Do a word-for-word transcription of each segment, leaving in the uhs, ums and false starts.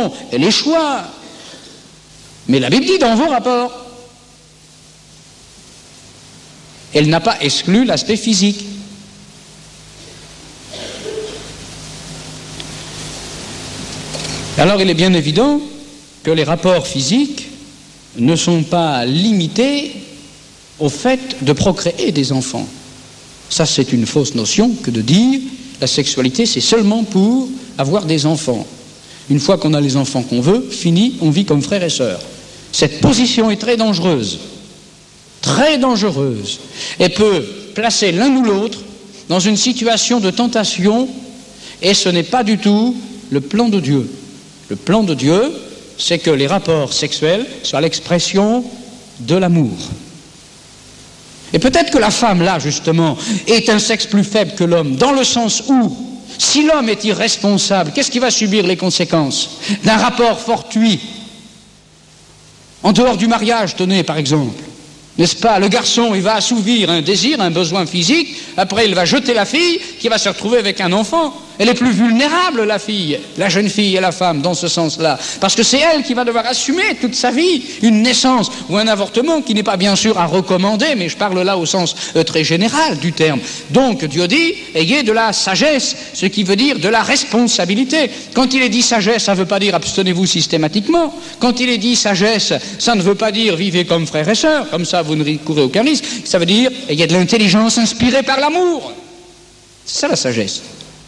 font et les choix. Mais la Bible dit dans vos rapports. Elle n'a pas exclu l'aspect physique. Alors il est bien évident que les rapports physiques ne sont pas limités au fait de procréer des enfants. Ça, c'est une fausse notion que de dire la sexualité, c'est seulement pour avoir des enfants. Une fois qu'on a les enfants qu'on veut, fini, on vit comme frères et sœurs. Cette position est très dangereuse, très dangereuse, et peut placer l'un ou l'autre dans une situation de tentation, et ce n'est pas du tout le plan de Dieu. Le plan de Dieu, c'est que les rapports sexuels soient l'expression de l'amour. Et peut-être que la femme, là, justement, est un sexe plus faible que l'homme, dans le sens où, si l'homme est irresponsable, qu'est-ce qui va subir les conséquences d'un rapport fortuit en dehors du mariage, tenez, par exemple. N'est-ce pas? Le garçon, il va assouvir un désir, un besoin physique, après il va jeter la fille, qui va se retrouver avec un enfant. Elle est plus vulnérable, la fille, la jeune fille et la femme, dans ce sens-là. Parce que c'est elle qui va devoir assumer toute sa vie une naissance ou un avortement qui n'est pas bien sûr à recommander, mais je parle là au sens euh, très général du terme. Donc Dieu dit, ayez de la sagesse, ce qui veut dire de la responsabilité. Quand il est dit sagesse, ça ne veut pas dire abstenez-vous systématiquement. Quand il est dit sagesse, ça ne veut pas dire vivez comme frères et sœurs, comme ça vous ne courez aucun risque. Ça veut dire ayez de l'intelligence inspirée par l'amour. C'est ça la sagesse.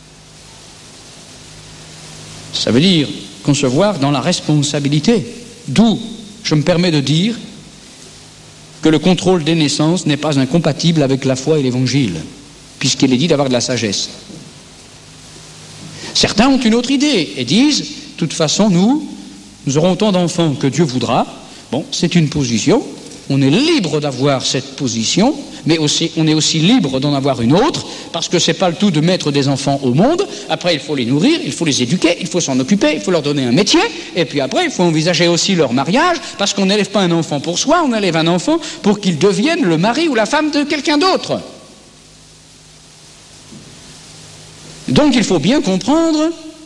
Ça veut dire concevoir dans la responsabilité. D'où je me permets de dire que le contrôle des naissances n'est pas incompatible avec la foi et l'évangile, puisqu'il est dit d'avoir de la sagesse. Certains ont une autre idée et disent, de toute façon, nous, nous aurons autant d'enfants que Dieu voudra. Bon, c'est une position, on est libre d'avoir cette position, mais aussi, on est aussi libre d'en avoir une autre, parce que c'est pas le tout de mettre des enfants au monde. Après, il faut les nourrir, il faut les éduquer, il faut s'en occuper, il faut leur donner un métier, et puis après, il faut envisager aussi leur mariage, parce qu'on n'élève pas un enfant pour soi, on élève un enfant pour qu'il devienne le mari ou la femme de quelqu'un d'autre. Donc, il faut bien comprendre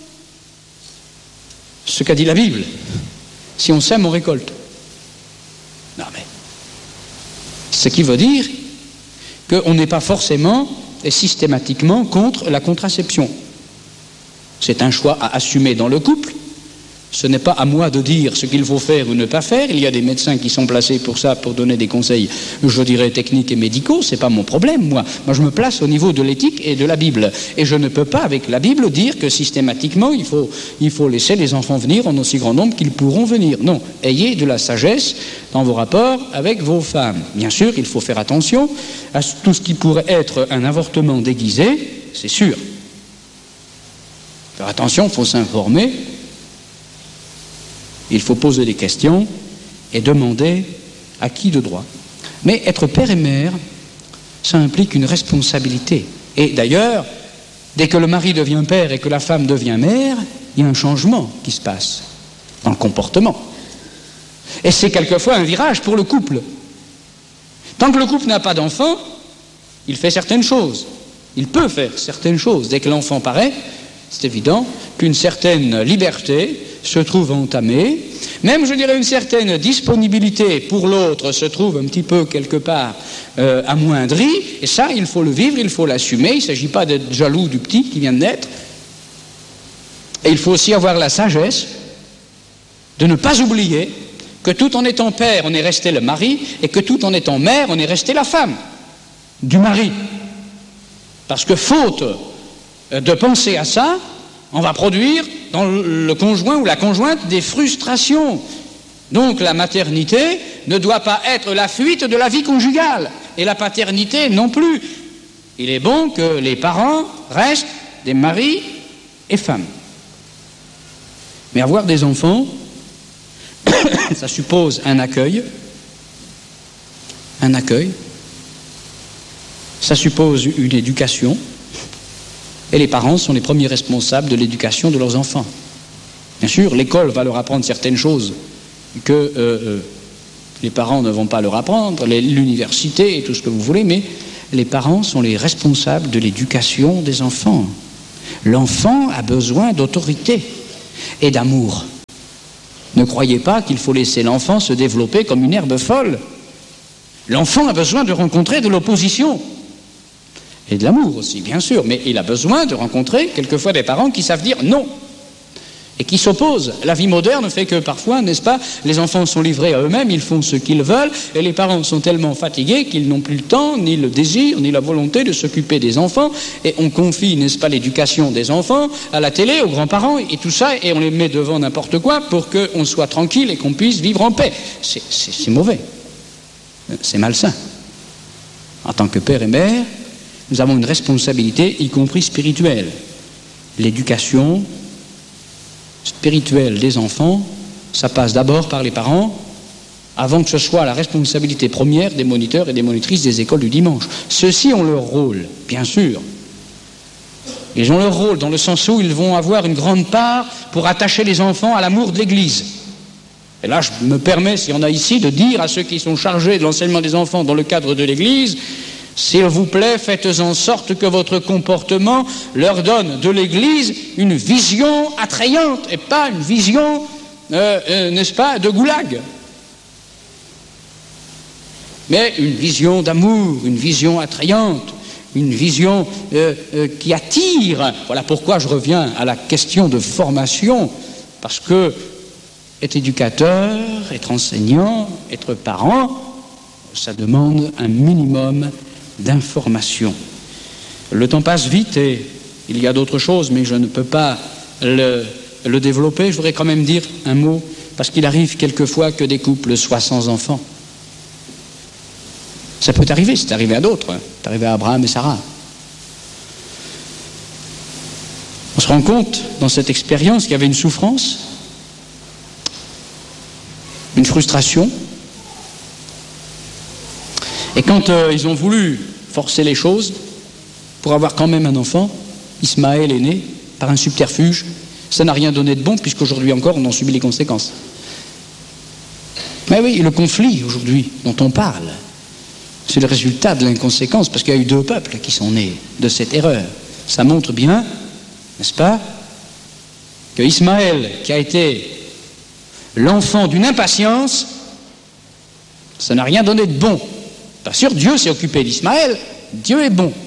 ce qu'a dit la Bible. Si on sème, on récolte. Non, mais ce qui veut dire qu'on n'est pas forcément et systématiquement contre la contraception. C'est un choix à assumer dans le couple. Ce n'est pas à moi de dire ce qu'il faut faire ou ne pas faire. Il y a des médecins qui sont placés pour ça, pour donner des conseils, je dirais, techniques et médicaux. Ce n'est pas mon problème, moi. Moi, je me place au niveau de l'éthique et de la Bible. Et je ne peux pas, avec la Bible, dire que systématiquement, il faut, il faut laisser les enfants venir en aussi grand nombre qu'ils pourront venir. Non, ayez de la sagesse dans vos rapports avec vos femmes. Bien sûr, il faut faire attention à tout ce qui pourrait être un avortement déguisé, c'est sûr. Faire attention, il faut s'informer. Il faut poser des questions et demander à qui de droit. Mais être père et mère, ça implique une responsabilité. Et d'ailleurs, dès que le mari devient père et que la femme devient mère, il y a un changement qui se passe dans le comportement. Et c'est quelquefois un virage pour le couple. Tant que le couple n'a pas d'enfant, il fait certaines choses. Il peut faire certaines choses. Dès que l'enfant paraît, c'est évident qu'une certaine liberté se trouve entamée, même je dirais une certaine disponibilité pour l'autre se trouve un petit peu quelque part euh, amoindrie, et ça il faut le vivre, il faut l'assumer, il ne s'agit pas d'être jaloux du petit qui vient de naître, et il faut aussi avoir la sagesse de ne pas oublier que tout en étant père on est resté le mari, et que tout en étant mère on est resté la femme du mari, parce que faute de penser à ça, on va produire dans le conjoint ou la conjointe des frustrations. Donc la maternité ne doit pas être la fuite de la vie conjugale, et la paternité non plus. Il est bon que les parents restent des maris et femmes. Mais avoir des enfants, ça suppose un accueil, un accueil, ça suppose une éducation. Et les parents sont les premiers responsables de l'éducation de leurs enfants. Bien sûr, l'école va leur apprendre certaines choses que euh, euh, les parents ne vont pas leur apprendre, les, l'université et tout ce que vous voulez, mais les parents sont les responsables de l'éducation des enfants. L'enfant a besoin d'autorité et d'amour. Ne croyez pas qu'il faut laisser l'enfant se développer comme une herbe folle. L'enfant a besoin de rencontrer de l'opposition. Et de l'amour aussi, bien sûr, mais il a besoin de rencontrer quelquefois des parents qui savent dire non et qui s'opposent. La vie moderne fait que parfois, n'est-ce pas, les enfants sont livrés à eux-mêmes, ils font ce qu'ils veulent, et les parents sont tellement fatigués qu'ils n'ont plus le temps, ni le désir, ni la volonté de s'occuper des enfants, et on confie, n'est-ce pas, l'éducation des enfants à la télé, aux grands-parents, et tout ça, et on les met devant n'importe quoi pour qu'on soit tranquille et qu'on puisse vivre en paix. C'est, c'est, c'est mauvais. C'est malsain. En tant que père et mère, nous avons une responsabilité, y compris spirituelle. L'éducation spirituelle des enfants, ça passe d'abord par les parents, avant que ce soit la responsabilité première des moniteurs et des monitrices des écoles du dimanche. Ceux-ci ont leur rôle, bien sûr. Ils ont leur rôle dans le sens où ils vont avoir une grande part pour attacher les enfants à l'amour de l'Église. Et là, je me permets, s'il y en a ici, de dire à ceux qui sont chargés de l'enseignement des enfants dans le cadre de l'Église, s'il vous plaît, faites en sorte que votre comportement leur donne de l'Église une vision attrayante et pas une vision, euh, euh, n'est-ce pas, de goulag. Mais une vision d'amour, une vision attrayante, une vision euh, euh, qui attire. Voilà pourquoi je reviens à la question de formation, parce que être éducateur, être enseignant, être parent, ça demande un minimum d'information. Le temps passe vite et il y a d'autres choses, mais je ne peux pas le, le développer. Je voudrais quand même dire un mot, parce qu'il arrive quelquefois que des couples soient sans enfants. Ça peut arriver, c'est arrivé à d'autres. Hein. C'est arrivé à Abraham et Sarah. On se rend compte dans cette expérience qu'il y avait une souffrance, une frustration. Et quand euh, ils ont voulu forcer les choses pour avoir quand même un enfant, Ismaël est né par un subterfuge. Ça n'a rien donné de bon, puisqu'aujourd'hui encore, on en subit les conséquences. Mais oui, le conflit aujourd'hui dont on parle, c'est le résultat de l'inconséquence, parce qu'il y a eu deux peuples qui sont nés de cette erreur. Ça montre bien, n'est-ce pas, que Ismaël, qui a été l'enfant d'une impatience, ça n'a rien donné de bon. Bien sûr, Dieu s'est occupé d'Ismaël, Dieu est bon.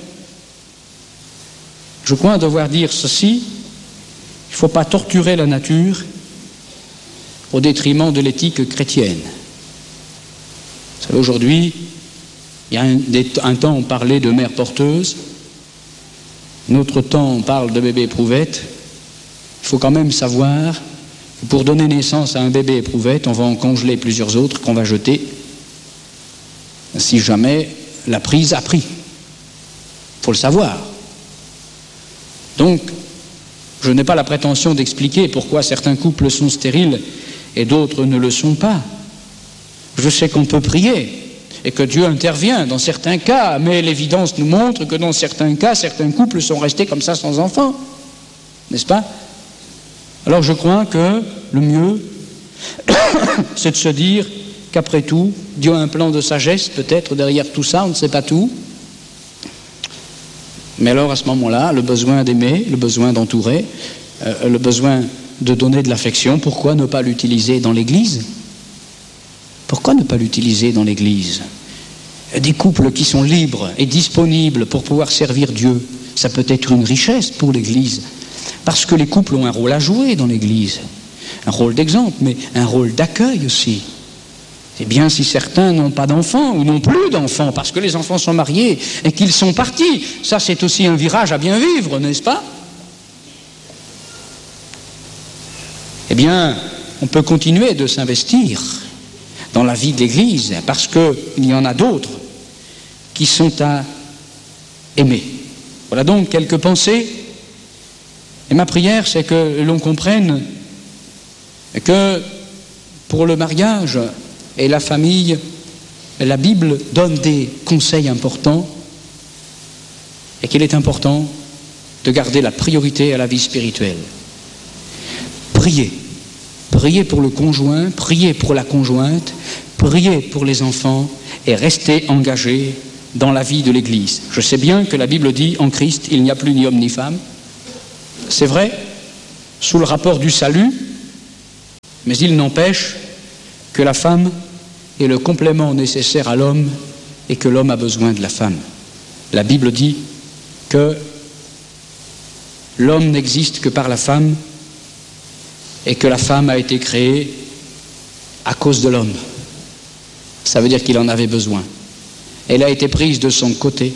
Je crois devoir dire ceci, il ne faut pas torturer la nature au détriment de l'éthique chrétienne. Vous savez, aujourd'hui, il y a un, des, un temps on parlait de mère porteuse, un autre temps on parle de bébé éprouvette. Il faut quand même savoir que pour donner naissance à un bébé éprouvette, on va en congeler plusieurs autres qu'on va jeter si jamais la prise a pris. Il faut le savoir. Donc, je n'ai pas la prétention d'expliquer pourquoi certains couples sont stériles et d'autres ne le sont pas. Je sais qu'on peut prier et que Dieu intervient dans certains cas, mais l'évidence nous montre que dans certains cas, certains couples sont restés comme ça sans enfants. N'est-ce pas? Alors je crois que le mieux, c'est de se dire qu'après tout, Dieu a un plan de sagesse peut-être derrière tout ça, on ne sait pas tout. Mais alors à ce moment-là, le besoin d'aimer, le besoin d'entourer, euh, le besoin de donner de l'affection, pourquoi ne pas l'utiliser dans l'Église? Pourquoi ne pas l'utiliser dans l'Église? Des couples qui sont libres et disponibles pour pouvoir servir Dieu, ça peut être une richesse pour l'Église. Parce que les couples ont un rôle à jouer dans l'Église. Un rôle d'exemple, mais un rôle d'accueil aussi. C'est bien si certains n'ont pas d'enfants ou n'ont plus d'enfants parce que les enfants sont mariés et qu'ils sont partis. Ça, c'est aussi un virage à bien vivre, n'est-ce pas? Eh bien, on peut continuer de s'investir dans la vie de l'Église parce qu'il y en a d'autres qui sont à aimer. Voilà donc quelques pensées. Et ma prière, c'est que l'on comprenne que pour le mariage et la famille, la Bible donne des conseils importants et qu'il est important de garder la priorité à la vie spirituelle. Priez. Priez pour le conjoint, priez pour la conjointe, priez pour les enfants et restez engagés dans la vie de l'Église. Je sais bien que la Bible dit, en Christ, il n'y a plus ni homme ni femme. C'est vrai, sous le rapport du salut, Mais il n'empêche que la femme est le complément nécessaire à l'homme et que l'homme a besoin de la femme. La Bible dit que l'homme n'existe que par la femme et que la femme a été créée à cause de l'homme. Ça veut dire qu'il en avait besoin. Elle a été prise de son côté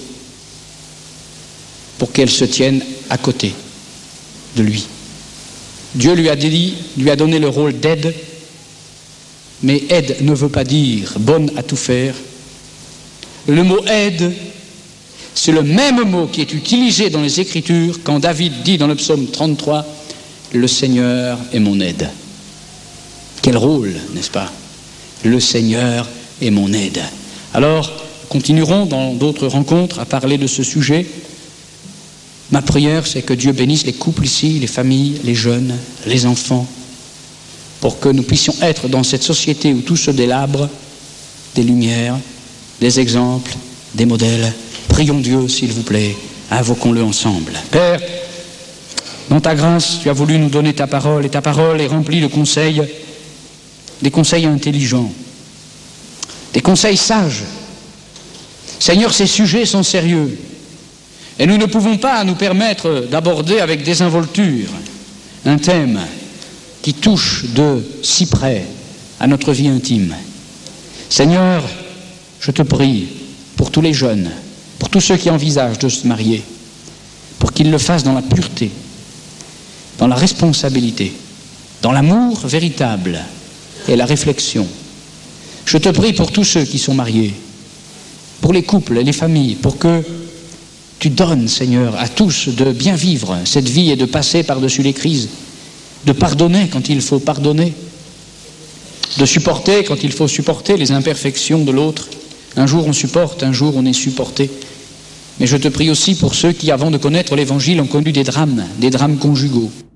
pour qu'elle se tienne à côté de lui. Dieu lui a dit, lui a donné le rôle d'aide, mais aide ne veut pas dire bonne à tout faire. Le mot aide, c'est le même mot qui est utilisé dans les Écritures quand David dit dans le psaume trente-trois « Le Seigneur est mon aide ». Quel rôle, n'est-ce pas? Le Seigneur est mon aide. Alors, continuerons dans d'autres rencontres à parler de ce sujet. Ma prière, c'est que Dieu bénisse les couples ici, les familles, les jeunes, les enfants, pour que nous puissions être dans cette société où tout se délabre, des lumières, des exemples, des modèles. Prions Dieu, s'il vous plaît, invoquons-le ensemble. Père, dans ta grâce, tu as voulu nous donner ta parole, et ta parole est remplie de conseils, des conseils intelligents, des conseils sages. Seigneur, ces sujets sont sérieux, et nous ne pouvons pas nous permettre d'aborder avec désinvolture un thème qui touche de si près à notre vie intime. Seigneur, je te prie pour tous les jeunes, pour tous ceux qui envisagent de se marier, pour qu'ils le fassent dans la pureté, dans la responsabilité, dans l'amour véritable et la réflexion. Je te prie pour tous ceux qui sont mariés, pour les couples et les familles, pour que tu donnes, Seigneur, à tous de bien vivre cette vie et de passer par-dessus les crises, de pardonner quand il faut pardonner, de supporter quand il faut supporter les imperfections de l'autre. Un jour on supporte, un jour on est supporté. Mais je te prie aussi pour ceux qui, avant de connaître l'Évangile, ont connu des drames, des drames conjugaux.